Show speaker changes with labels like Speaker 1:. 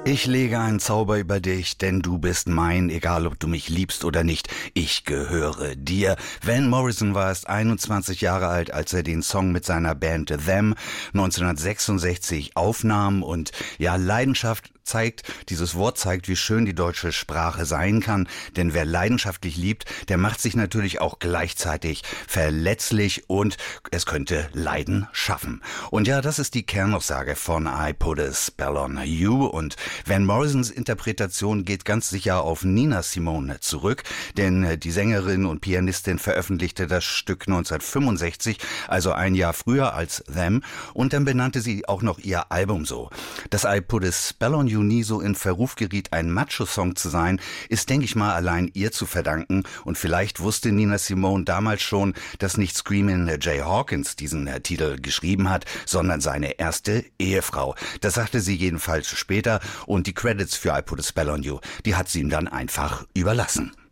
Speaker 1: Ich lege einen Zauber über dich, denn du bist mein, egal ob du mich liebst oder nicht. Ich gehöre dir. Van Morrison war erst 21 Jahre alt, als er den Song mit seiner Band Them 1966 aufnahm. Und ja, Leidenschaft dieses Wort zeigt, wie schön die deutsche Sprache sein kann. Denn wer leidenschaftlich liebt, der macht sich natürlich auch gleichzeitig verletzlich und es könnte Leiden schaffen. Und ja, das ist die Kernaussage von I Put a Spell on You. Und Van Morrisons Interpretation geht ganz sicher auf Nina Simone zurück, denn die Sängerin und Pianistin veröffentlichte das Stück 1965, also ein Jahr früher als Them, und dann benannte sie auch noch ihr Album so. Dass I Put a Spell on You nie so in Verruf geriet, ein Macho-Song zu sein, ist, denke ich mal, allein ihr zu verdanken, und vielleicht wusste Nina Simone damals schon, dass nicht Screamin' Jay Hawkins diesen Titel geschrieben hat, sondern seine erste Ehefrau. Das sagte sie jedenfalls später, und die Credits für I Put a Spell on You, die hat sie ihm dann einfach überlassen.